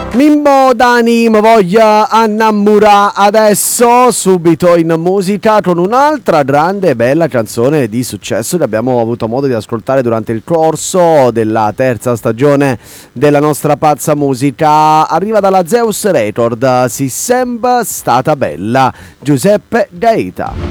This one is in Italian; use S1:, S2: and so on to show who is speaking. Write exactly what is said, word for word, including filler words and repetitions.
S1: Mimmo Dani mi voglia innamorare adesso, subito in musica, con un'altra grande e bella canzone di successo che abbiamo avuto modo di ascoltare durante il corso della terza stagione della nostra pazza musica. Arriva dalla Zeus Record, Si sembra stata bella, Giuseppe Gaeta.